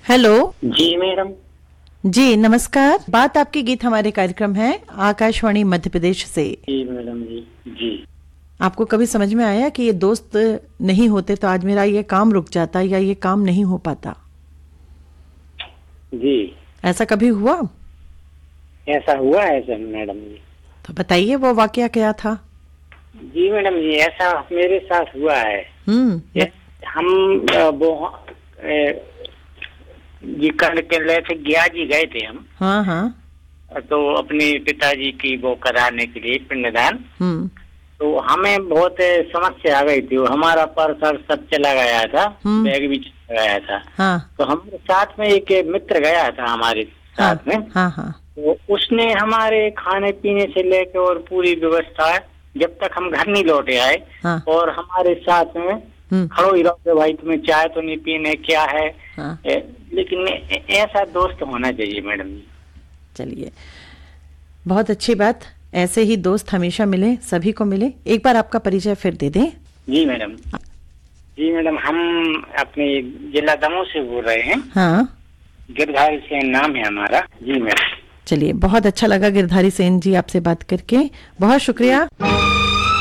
Hello. जी madam. जी नमस्कार। बात आपकी गीत हमारे कार्यक्रम है आकाशवाणी मध्य प्रदेश से। जी मैडम जी। जी आपको कभी समझ में आया कि ये दोस्त नहीं होते तो आज मेरा ये काम रुक जाता या ये काम नहीं हो पाता? जी ऐसा कभी हुआ? ऐसा हुआ है सर मैडम जी। तो बताइए वो वाकया क्या था? जी मैडम जी, ऐसा मेरे साथ हुआ है। हम्म। हम वो जी कल के थे गया जी गए थे हम। हाँ हाँ। तो अपने पिताजी की वो कराने के लिए पिंडदान। हम्म तो हमें बहुत समस्या आ गई थी, वो हमारा पर्स और सब चला गया था, हम्म। बैग भी चला गया था। हाँ तो हमारे साथ में एक मित्र गया था हमारे हाँ साथ में। हाँ हाँ। तो उसने हमारे खाने पीने से लेकर और पूरी व्यवस्था, जब तक हम घर नहीं लौटे आए, हाँ। और हमारे साथ में खड़ो ही रहो भाई तुम्हें चाय तो नहीं पीने क्या है। हाँ। लेकिन ऐसा दोस्त होना चाहिए मैडम जी। चलिए, बहुत अच्छी बात। ऐसे ही दोस्त हमेशा मिले, सभी को मिले। एक बार आपका परिचय फिर दे दें। जी मैडम। जी मैडम, हम अपने जिला दमोह से बोल रहे हैं। हाँ। गिरधारी सेन नाम है हमारा। जी मैडम। चलिए, बहुत अच्छा लगा गिरधारी सेन जी आपसे बात करके। बहुत शुक्रिया।